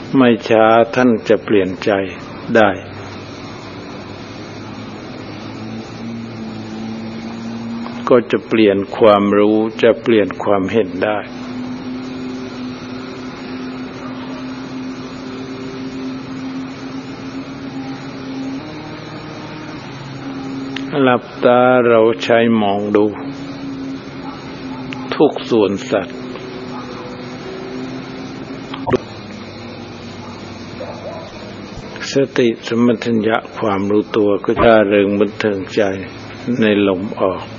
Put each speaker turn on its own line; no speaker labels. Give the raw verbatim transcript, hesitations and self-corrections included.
ไม่ช้าท่านจะเปลี่ยนใจได้ก็จะเปลี่ยนความรู้จะเปลี่ยนความเห็นได้หลับตาเราใช้มองดูทุกส่วนสัตว์สติสมัชัญญะความรู้ตัวก็จะเริงบันเทิงใจในลมออก